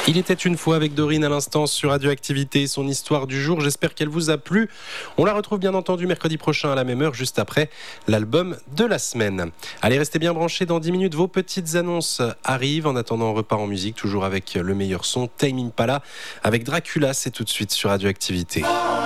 Il était une fois avec Dorine à l'instant sur Radioactivité, son histoire du jour. J'espère qu'elle vous a plu. On la retrouve bien entendu mercredi prochain à la même heure, juste après l'album de la semaine. Allez, restez bien branchés. Dans 10 minutes, vos petites annonces arrivent. En attendant, on repart en musique, toujours avec le meilleur son, Tame Impala avec Dracula. C'est tout de suite sur Radioactivité.